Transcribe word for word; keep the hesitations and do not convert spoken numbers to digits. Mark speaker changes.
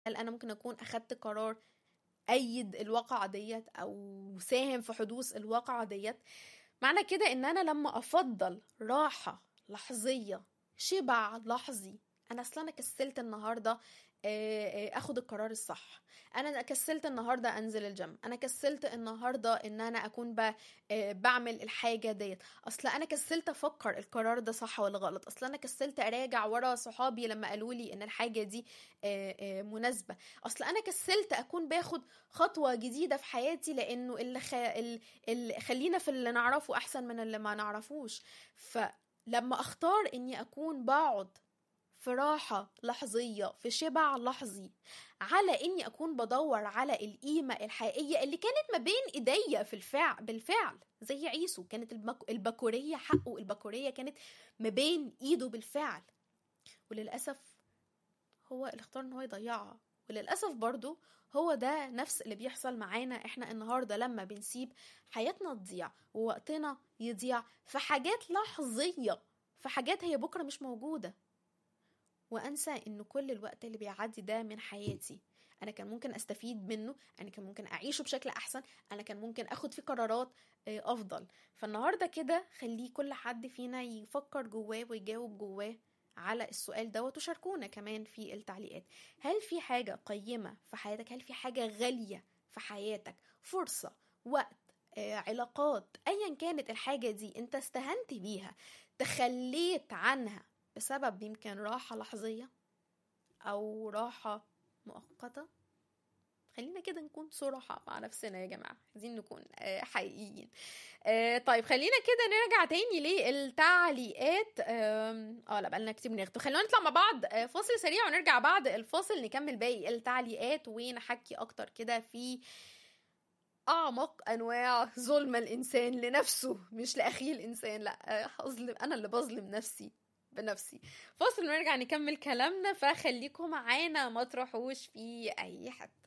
Speaker 1: هل انا ممكن اكون اخدت قرار ايد الواقعة ديت او ساهم في حدوث الواقعة ديت؟ معنى كده ان انا لما افضل راحة لحظية، شبع لحظي، انا اصلا انا كسلت النهاردة آه، آه، اخد القرار الصح، انا كسلت النهاردة انزل الجيم، انا كسلت النهاردة ان انا اكون ب- آه، بعمل الحاجة ديت، اصلا انا كسلت افكر القرار ده صح ولا غلط، اصلا انا كسلت اراجع ورا صحابي لما قالوا لي ان الحاجة دي آه، آه، مناسبة، اصلا انا كسلت اكون باخد خطوة جديدة في حياتي، لانه اللي خ... اللي خلينا في اللي نعرفه احسن من اللي ما نعرفوش. فلما اختار اني اكون بقعد في راحة لحظية، في شبع لحظي، على اني اكون بدور على القيمة الحقيقية اللي كانت ما بين ايديا في الفعل بالفعل، زي عيسو كانت البك... البكورية حقه، البكورية كانت ما بين ايده بالفعل، وللأسف هو اللي اختار ان هو يضيعها. وللأسف برضو هو ده نفس اللي بيحصل معانا احنا النهاردة، لما بنسيب حياتنا تضيع ووقتنا يضيع في حاجات لحظية، في حاجات هي بكرة مش موجودة، وأنسى إن كل الوقت اللي بيعدي ده من حياتي أنا كان ممكن أستفيد منه، أنا كان ممكن أعيشه بشكل أحسن، أنا كان ممكن أخد فيه قرارات آه، أفضل. فالنهاردة كده خليه كل حد فينا يفكر جواه ويجاوب جواه على السؤال ده، وتشاركونا كمان في التعليقات. هل في حاجة قيمة في حياتك؟ هل في حاجة غالية في حياتك؟ فرصة، وقت، آه، علاقات، أيا كانت الحاجة دي انت استهنت بيها، تخليت عنها بسبب يمكن راحة لحظية أو راحة مؤقتة؟ خلينا كده نكون صراحة مع نفسنا يا جماعة، عايزين نكون آه، حقيقيين. آه، طيب خلينا كده نرجع تاني للتعليقات. آم، اه لا بقالنا كتير بنختم، خلينا نطلع مع بعض آه، فاصل سريع، ونرجع بعد الفاصل نكمل باقي التعليقات ونحكي أكتر كده في أعمق أنواع ظلم الإنسان لنفسه، مش لأخيه الإنسان، لا، آه، هظلم أنا اللي بظلم نفسي بنفسي. فاصل ونرجع نكمل كلامنا، فخليكم معانا ما تروحوش في أي حتة.